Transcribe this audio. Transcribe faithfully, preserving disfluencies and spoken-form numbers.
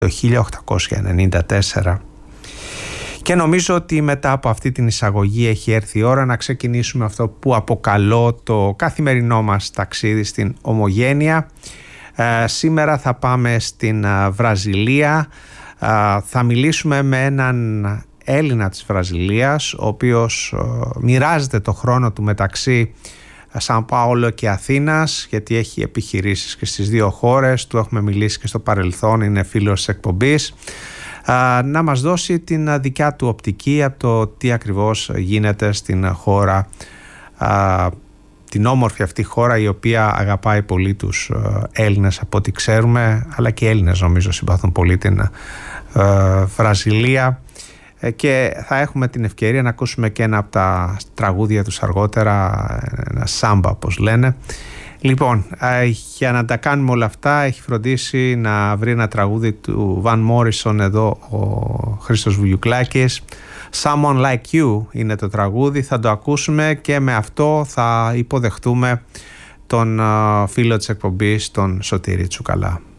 το χίλια οκτακόσια ενενήντα τέσσερα. Και νομίζω ότι μετά από αυτή την εισαγωγή έχει έρθει η ώρα να ξεκινήσουμε αυτό που αποκαλώ το καθημερινό μας ταξίδι στην ομογένεια. Ε, σήμερα θα πάμε στην ε, Βραζιλία. Ε, θα μιλήσουμε με έναν Έλληνα της Βραζιλίας, ο οποίος ε, μοιράζεται το χρόνο του μεταξύ Σαν Πάολο και Αθήνας, γιατί έχει επιχειρήσεις και στις δύο χώρες. Του έχουμε μιλήσει και στο παρελθόν, είναι φίλος της εκπομπής. Να μας δώσει την δικιά του οπτική από το τι ακριβώς γίνεται στην χώρα, την όμορφη αυτή χώρα, η οποία αγαπάει πολύ τους Έλληνες από ό,τι ξέρουμε, αλλά και οι Έλληνες νομίζω συμπαθούν πολύ την Βραζιλία, και θα έχουμε την ευκαιρία να ακούσουμε και ένα από τα τραγούδια τους αργότερα, ένα σάμπα όπως λένε. Λοιπόν, για να τα κάνουμε όλα αυτά έχει φροντίσει να βρει ένα τραγούδι του Βαν Μόρισον εδώ ο Χρήστος Βουγιουκλάκης. Someone Like You είναι το τραγούδι, θα το ακούσουμε και με αυτό θα υποδεχτούμε τον φίλο της εκπομπής, τον Σωτήρη Τσουκαλά.